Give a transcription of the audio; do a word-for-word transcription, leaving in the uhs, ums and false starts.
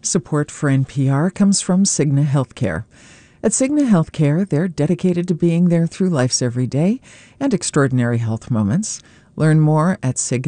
Support for N P R comes from Cigna Healthcare. At Cigna Healthcare, they're dedicated to being there through life's everyday and extraordinary health moments. Learn more at cigna